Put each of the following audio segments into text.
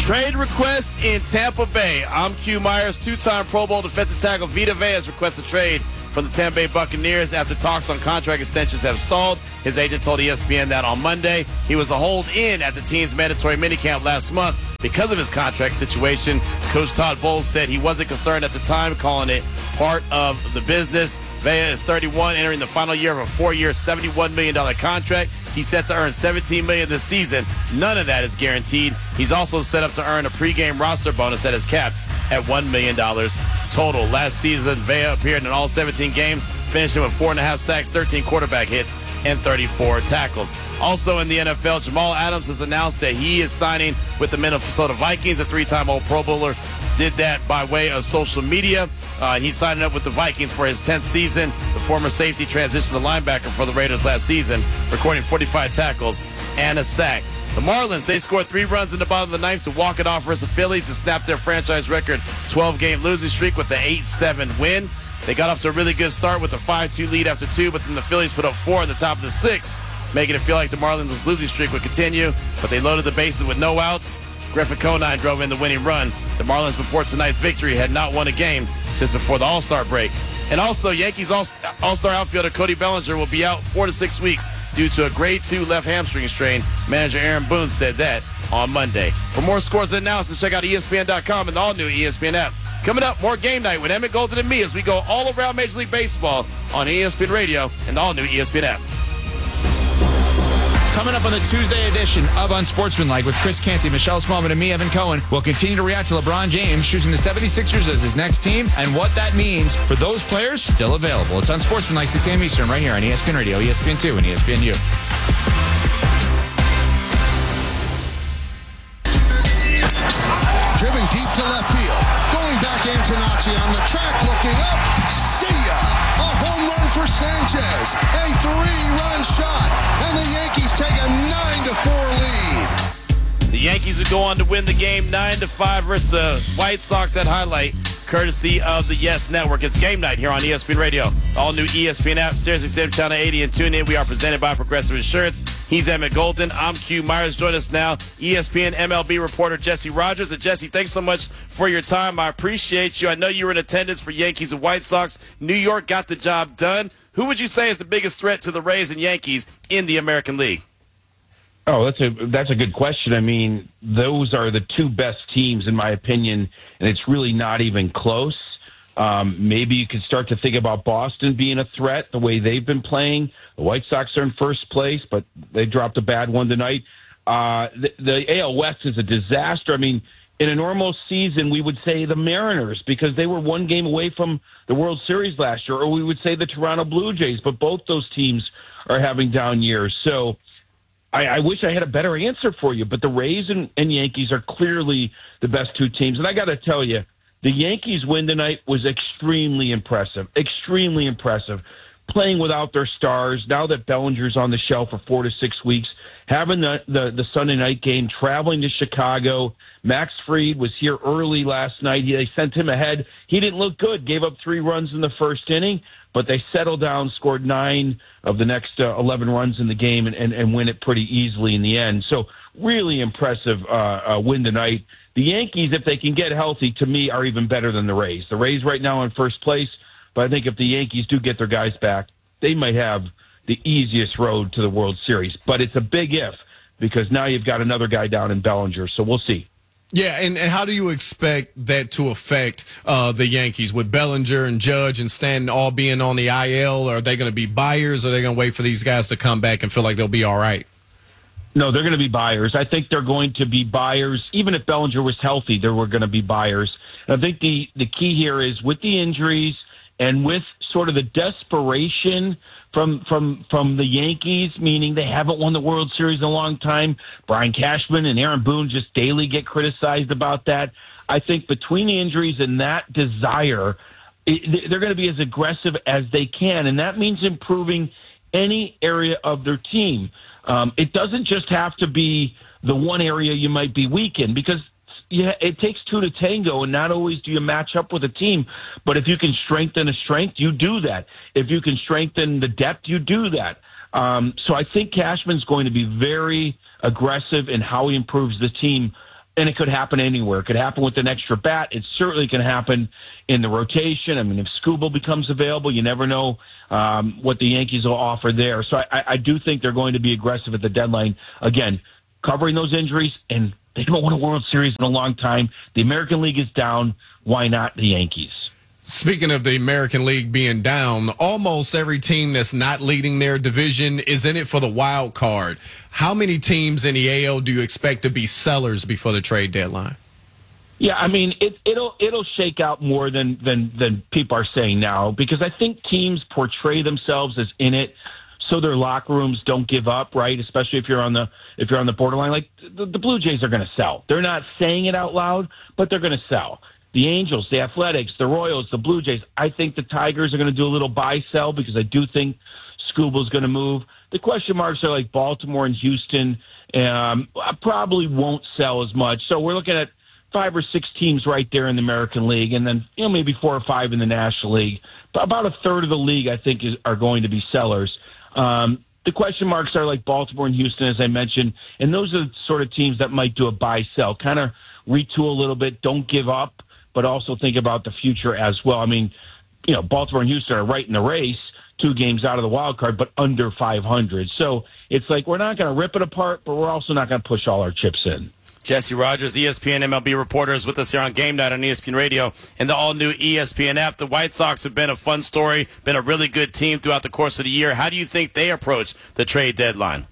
Trade request in Tampa Bay. I'm Q Myers. Two-time Pro Bowl defensive tackle Vita Vea has requested a trade from the Tampa Bay Buccaneers after talks on contract extensions have stalled. His agent told ESPN that on Monday. He was a hold-in at the team's mandatory minicamp last month because of his contract situation. Coach Todd Bowles said he wasn't concerned at the time, calling it part of the business. Vea is 31, entering the final year of a 4-year, $71 million contract. He's set to earn $17 million this season. None of that is guaranteed. He's also set up to earn a pregame roster bonus that is capped at $1 million total. Last season, Vea appeared in all 17 games, finishing with 4.5 sacks, 13 quarterback hits, and 34 tackles. Also in the NFL, Jamal Adams has announced that he is signing with the Minnesota Vikings. A 3-time All Pro Bowler did that by way of social media. He's signing up with the Vikings for his 10th season. The former safety transitioned to linebacker for the Raiders last season, recording 45 tackles and a sack. The Marlins, they scored 3 runs in the bottom of the 9th to walk it off versus the Phillies and snap their franchise record 12-game losing streak with the 8-7 win. They got off to a really good start with a 5-2 lead after 2, but then the Phillies put up 4 in the top of the 6th, making it feel like the Marlins' losing streak would continue, but they loaded the bases with no outs. Griffin Conine drove in the winning run. The Marlins, before tonight's victory, had not won a game since before the All-Star break. And also, Yankees All-Star outfielder Cody Bellinger will be out 4 to 6 weeks due to a grade 2 left hamstring strain. Manager Aaron Boone said that on Monday. For more scores and analysis, check out ESPN.com and the all-new ESPN app. Coming up, more Game Night with Emmett Golden and me as we go all around Major League Baseball on ESPN Radio and the all-new ESPN app. Coming up on the Tuesday edition of Unsportsmanlike with Chris Canty, Michelle Smallman, and me, Evan Cohen, we'll continue to react to LeBron James choosing the 76ers as his next team and what that means for those players still available. It's Unsportsmanlike, 6 a.m. Eastern, right here on ESPN Radio, ESPN2, and ESPNU. Driven deep to left field. Going back, Antonacci on the track, looking up. See ya! A home run for Sanchez. A 3-run shot. And the Yankees take a 9-4 lead. The Yankees would go on to win the game 9-5 versus the White Sox. That highlight courtesy of the Yes Network. It's Game Night here on ESPN Radio. All new ESPN app, SiriusXM Channel 80, and tune in. We are presented by Progressive Insurance. He's Emmett Golden. I'm Q Myers. Join us now, ESPN MLB reporter Jesse Rogers. And Jesse, thanks so much for your time. I appreciate you. I know you were in attendance for Yankees and White Sox. New York got the job done. Who would you say is the biggest threat to the Rays and Yankees in the American League? Oh, that's a good question. I mean, those are the 2 best teams, in my opinion, and it's really not even close. Maybe you could start to think about Boston being a threat the way they've been playing. The White Sox are in first place, but they dropped a bad one tonight. The AL West is a disaster. I mean, in a normal season, we would say the Mariners because they were 1 game away from the World Series last year, or we would say the Toronto Blue Jays, but both those teams are having down years. So I wish I had a better answer for you, but the Rays and Yankees are clearly the best 2 teams. And I got to tell you, the Yankees win tonight was extremely impressive, playing without their stars. Now that Bellinger's on the shelf for 4 to 6 weeks, having the Sunday night game, traveling to Chicago. Max Fried was here early last night. They sent him ahead. He didn't look good, gave up 3 runs in the first inning, but they settled down, scored 9 of the next 11 runs in the game and win it pretty easily in the end. So really impressive win tonight. The Yankees, if they can get healthy, to me, are even better than the Rays. The Rays right now in first place, but I think if the Yankees do get their guys back, they might have the easiest road to the World Series. But it's a big if because now you've got another guy down in Bellinger, so we'll see. Yeah, and how do you expect that to affect the Yankees with Bellinger and Judge and Stanton all being on the IL? Are they going to be buyers, or are they going to wait for these guys to come back and feel like they'll be all right? No, they're going to be buyers. I think they're going to be buyers. Even if Bellinger was healthy, they were going to be buyers. And I think the key here is with the injuries and with sort of the desperation from the Yankees, meaning they haven't won the World Series in a long time. Brian Cashman and Aaron Boone just daily get criticized about that. I think between the injuries and that desire, they're going to be as aggressive as they can, and that means improving any area of their team. It doesn't just have to be the one area you might be weak in, because it takes 2 to tango, and not always do you match up with a team. But if you can strengthen a strength, you do that. If you can strengthen the depth, you do that. So I think Cashman's going to be very aggressive in how he improves the team. And it could happen anywhere. It could happen with an extra bat. It certainly can happen in the rotation. I mean, if Skubal becomes available, you never know what the Yankees will offer there. So I do think they're going to be aggressive at the deadline. Again, covering those injuries, and they haven't won a World Series in a long time. The American League is down. Why not the Yankees? Speaking of the American League being down, almost every team that's not leading their division is in it for the wild card. How many teams in the AL do you expect to be sellers before the trade deadline? Yeah, I mean, it'll shake out more than people are saying now, because I think teams portray themselves as in it so their locker rooms don't give up, right? Especially if you're on the borderline. Like the Blue Jays are going to sell. They're not saying it out loud, but they're going to sell. The Angels, the Athletics, the Royals, the Blue Jays. I think the Tigers are going to do a little buy-sell because I do think Skubal's going to move. The question marks are like Baltimore and Houston. I probably won't sell as much. So we're looking at 5 or 6 teams right there in the American League, and then maybe 4 or 5 in the National League. But about a third of the league, I think, are going to be sellers. The question marks are like Baltimore and Houston, as I mentioned, and those are the sort of teams that might do a buy-sell, kind of retool a little bit, don't give up, but also think about the future as well. I mean, Baltimore and Houston are right in the race, 2 games out of the wild card, but under 500. So it's like we're not going to rip it apart, but we're also not going to push all our chips in. Jesse Rogers, ESPN MLB reporter, is with us here on Game Night on ESPN Radio and the all-new ESPN app. The White Sox have been a fun story, been a really good team throughout the course of the year. How do you think they approach the trade deadline?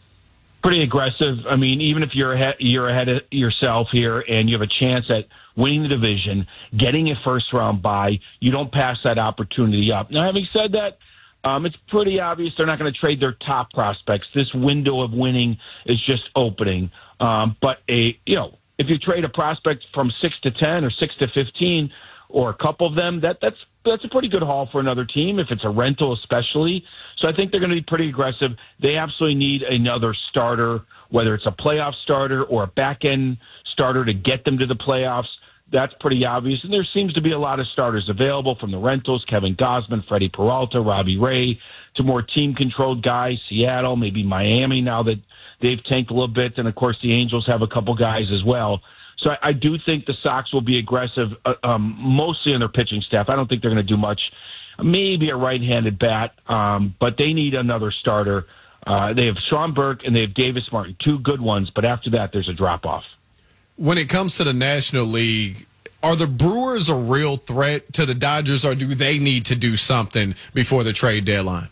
Pretty aggressive. I mean, even if you're ahead of yourself here and you have a chance at winning the division, getting a first-round bye, you don't pass that opportunity up. Now, having said that, it's pretty obvious they're not going to trade their top prospects. This window of winning is just opening. But if you trade a prospect from 6 to 10 or 6 to 15, or a couple of them, that's a pretty good haul for another team, if it's a rental especially. So I think they're going to be pretty aggressive. They absolutely need another starter, whether it's a playoff starter or a back-end starter to get them to the playoffs. That's pretty obvious. And there seems to be a lot of starters available, from the rentals, Kevin Gausman, Freddie Peralta, Robbie Ray, to more team-controlled guys, Seattle, maybe Miami now that they've tanked a little bit. And, of course, the Angels have a couple guys as well. So I do think the Sox will be aggressive, mostly on their pitching staff. I don't think they're going to do much. Maybe a right-handed bat, but they need another starter. They have Sean Burke and they have Davis Martin, 2 good ones, but after that there's a drop-off. When it comes to the National League, are the Brewers a real threat to the Dodgers, or do they need to do something before the trade deadline?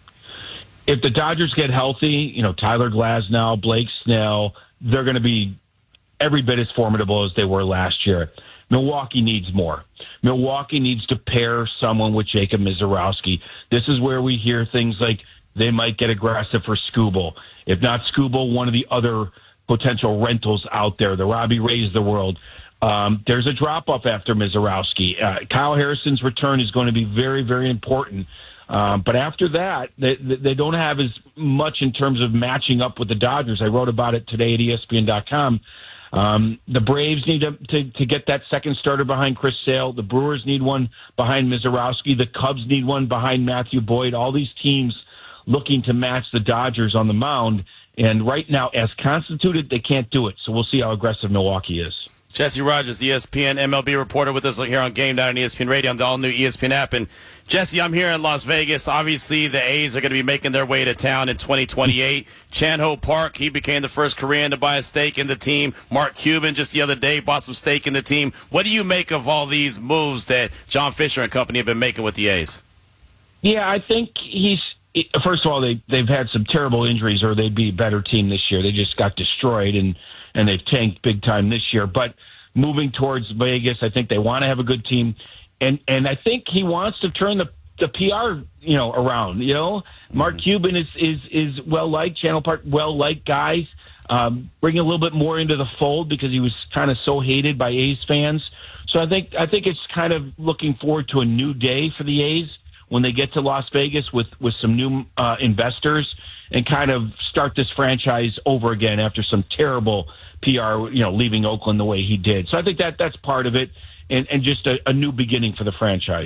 If the Dodgers get healthy, Tyler Glasnow, Blake Snell, they're going to be every bit as formidable as they were last year. Milwaukee needs more. Milwaukee needs to pair someone with Jacob Misiorowski. This is where we hear things like they might get aggressive for Skubal. If not Skubal, one of the other potential rentals out there, the Robbie Rays of the world. There's a drop-off after Misiorowski. Kyle Harrison's return is going to be very, very important. But after that, they don't have as much in terms of matching up with the Dodgers. I wrote about it today at ESPN.com. The Braves need to get that second starter behind Chris Sale. The Brewers need one behind Misiorowski. The Cubs need one behind Matthew Boyd. All these teams looking to match the Dodgers on the mound. And right now, as constituted, they can't do it. So we'll see how aggressive Milwaukee is. Jesse Rogers, ESPN MLB reporter, with us here on Game Night on ESPN Radio on the all-new ESPN app. And, Jesse, I'm here in Las Vegas. Obviously, the A's are going to be making their way to town in 2028. Chan-Ho Park, he became the first Korean to buy a stake in the team. Mark Cuban just the other day bought some stake in the team. What do you make of all these moves that John Fisher and company have been making with the A's? Yeah, I think first of all, they've had some terrible injuries, or they'd be a better team this year. They just got destroyed, and they've tanked big time this year. But moving towards Vegas, I think they want to have a good team. And I think he wants to turn the PR, around. Mark Cuban is well-liked, Channel Park well-liked guys, bringing a little bit more into the fold because he was kind of so hated by A's fans. So I think it's kind of looking forward to a new day for the A's when they get to Las Vegas with some new investors and kind of start this franchise over again after some terrible PR, leaving Oakland the way he did. So I think that's part of it, and just a new beginning for the franchise.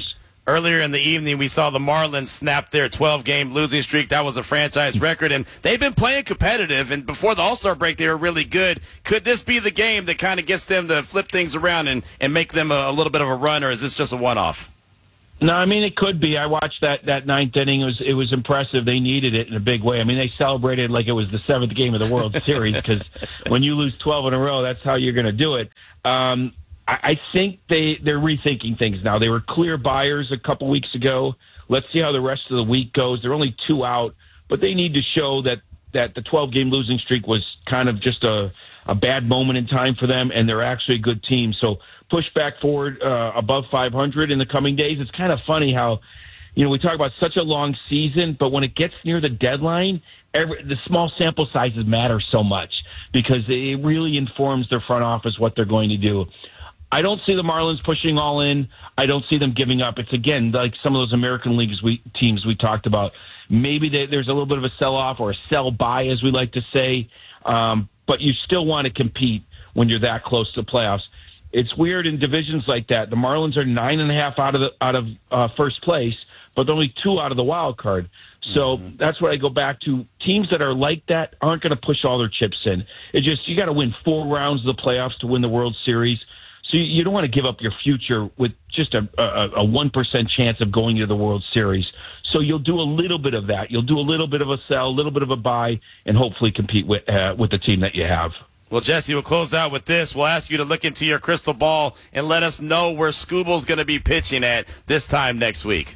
Earlier in the evening, we saw the Marlins snap their 12-game losing streak. That was a franchise record, and they've been playing competitive, and before the All-Star break, they were really good. Could this be the game that kind of gets them to flip things around and make them a little bit of a run, or is this just a one-off? No, I mean, it could be. I watched that ninth inning. It was impressive. They needed it in a big way. I mean, they celebrated like it was the 7th game of the World Series, because when you lose 12 in a row, that's how you're going to do it. I think they're rethinking things now. They were clear buyers a couple weeks ago. Let's see how the rest of the week goes. They're only 2 out, but they need to show that the 12-game losing streak was kind of just a bad moment in time for them, and they're actually a good team. So push back forward above 500 in the coming days. It's kind of funny how, we talk about such a long season, but when it gets near the deadline, the small sample sizes matter so much because it really informs their front office what they're going to do. I don't see the Marlins pushing all in. I don't see them giving up. It's, again, like some of those American League teams we talked about. Maybe there's a little bit of a sell-off or a sell-buy, as we like to say, but you still want to compete when you're that close to playoffs. It's weird in divisions like that. The Marlins are 9.5 out of first place, but they're only 2 out of the wild card. So that's what I go back to. Teams that are like that aren't going to push all their chips in. It's just you got to win 4 rounds of the playoffs to win the World Series. So you don't want to give up your future with just a 1% chance of going to the World Series. So you'll do a little bit of that. You'll do a little bit of a sell, a little bit of a buy, and hopefully compete with the team that you have. Well, Jesse, we'll close out with this. We'll ask you to look into your crystal ball and let us know where Scooble's going to be pitching at this time next week.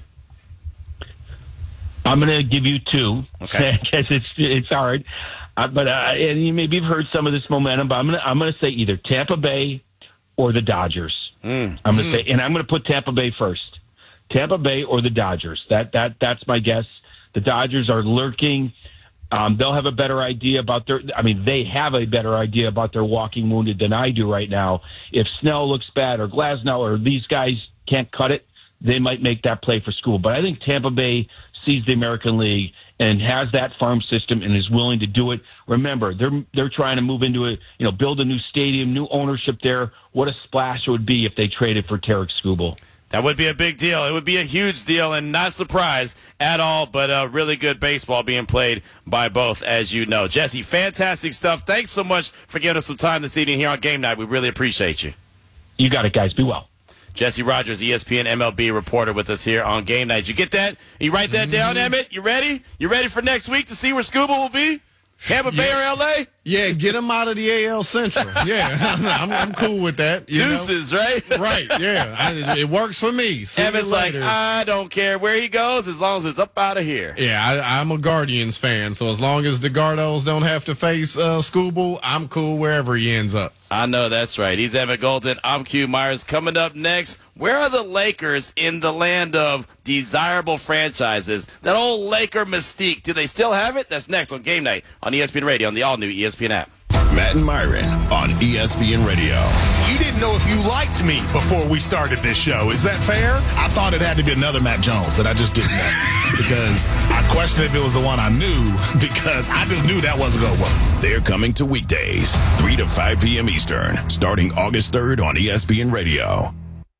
I'm going to give you 2, okay, because it's hard. But and you maybe have heard some of this momentum, but I'm going to say either Tampa Bay or the Dodgers. I'm going to say, and I'm going to put Tampa Bay first. Tampa Bay or the Dodgers. That's my guess. The Dodgers are lurking. They'll have a better idea about they have a better idea about their walking wounded than I do right now. If Snell looks bad or Glasnow or these guys can't cut it, they might make that play for School. But I think Tampa Bay sees the American League and has that farm system and is willing to do it. Remember, they're trying to move into it, build a new stadium, new ownership there. What a splash it would be if they traded for Tarik Skubal. That would be a big deal. It would be a huge deal, and not surprised at all, but really good baseball being played by both, as you know. Jesse, fantastic stuff. Thanks so much for giving us some time this evening here on Game Night. We really appreciate you. You got it, guys. Be well. Jesse Rogers, ESPN MLB reporter with us here on Game Night. Did you get that? You write that down, Emmett? You ready? You ready for next week to see where Skubal will be? Tampa Bay or L.A.? Yeah, get him out of the AL Central. Yeah, I'm cool with that. Deuces, right? Right, yeah. It works for me. Emmett's like, I don't care where he goes as long as it's up out of here. Yeah, I'm a Guardians fan, so as long as the Gardos don't have to face Skubal, I'm cool wherever he ends up. I know that's right. He's Emmett Golden. I'm Q Myers. Coming up next, where are the Lakers in the land of desirable franchises? That old Laker mystique, do they still have it? That's next on Game Night on ESPN Radio on the all-new ESPN app. Matt and Myron on ESPN Radio. You didn't know if you liked me before we started this show. Is that fair? I thought it had to be another Matt Jones that I just didn't know because I questioned if it was the one I knew because I just knew that wasn't going to work. They're coming to weekdays, 3 to 5 p.m. Eastern, starting August 3rd on ESPN Radio.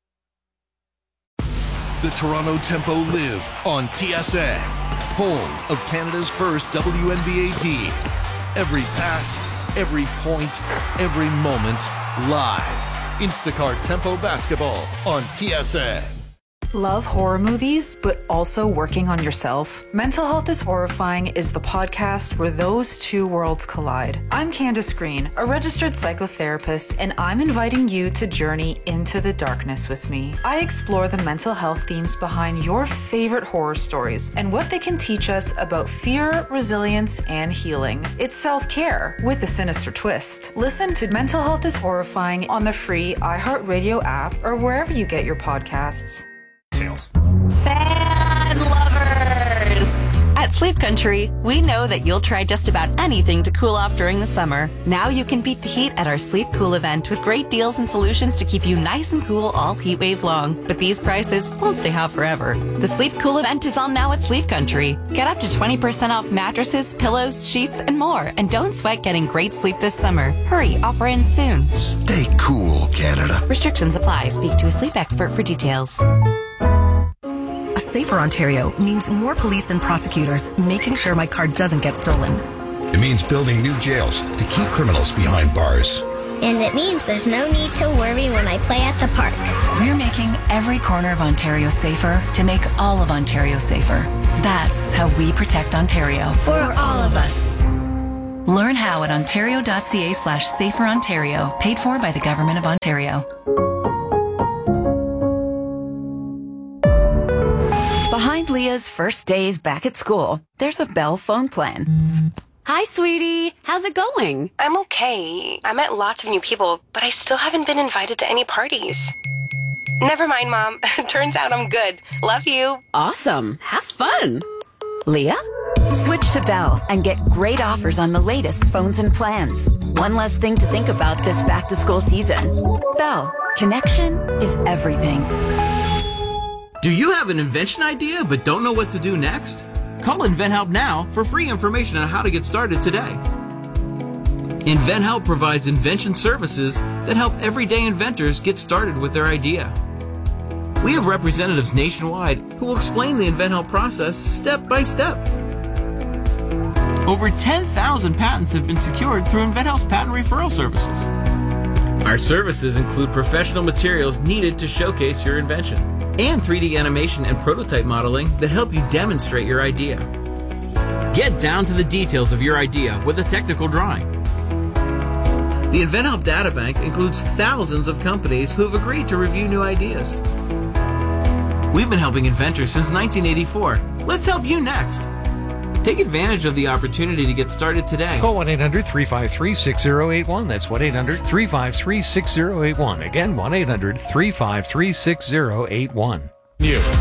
The Toronto Tempo live on TSN, home of Canada's first WNBA team. Every pass, every point, every moment, live. Instacart Tempo Basketball on TSN. Love horror movies, but also working on yourself? Mental Health is Horrifying is the podcast where those two worlds collide. I'm Candace Green, a registered psychotherapist, and I'm inviting you to journey into the darkness with me. I explore the mental health themes behind your favorite horror stories and what they can teach us about fear, resilience, and healing. It's self-care with a sinister twist. Listen to Mental Health is Horrifying on the free iHeartRadio app or wherever you get your podcasts. Fan lovers! At Sleep Country, we know that you'll try just about anything to cool off during the summer. Now you can beat the heat at our Sleep Cool event with great deals and solutions to keep you nice and cool all heat wave long. But these prices won't stay hot forever. The Sleep Cool event is on now at Sleep Country. Get up to 20% off mattresses, pillows, sheets, and more. And don't sweat getting great sleep this summer. Hurry, offer ends soon. Stay cool, Canada. Restrictions apply. Speak to a sleep expert for details. Safer Ontario means more police and prosecutors making sure my car doesn't get stolen. It means building new jails to keep criminals behind bars. And it means there's no need to worry when I play at the park. We're making every corner of Ontario safer to make all of Ontario safer. That's how we protect Ontario. For all of us. Learn how at ontario.ca/saferontario, paid for by the Government of Ontario. Behind Leah's first days back at school, there's a Bell phone plan. Hi, sweetie. How's it going? I'm okay. I met lots of new people, but I still haven't been invited to any parties. Never mind, Mom. Turns out I'm good. Love you. Awesome. Have fun. Leah? Switch to Bell and get great offers on the latest phones and plans. One less thing to think about this back-to-school season. Bell. Connection is everything. Do you have an invention idea but don't know what to do next? Call InventHelp now for free information on how to get started today. InventHelp provides invention services that help everyday inventors get started with their idea. We have representatives nationwide who will explain the InventHelp process step by step. Over 10,000 patents have been secured through InventHelp's patent referral services. Our services include professional materials needed to showcase your invention, and 3D animation and prototype modeling that help you demonstrate your idea. Get down to the details of your idea with a technical drawing. The InventHelp Databank includes thousands of companies who have agreed to review new ideas. We've been helping inventors since 1984. Let's help you next. Take advantage of the opportunity to get started today. Call 1-800-353-6081. That's 1-800-353-6081. Again, 1-800-353-6081. You.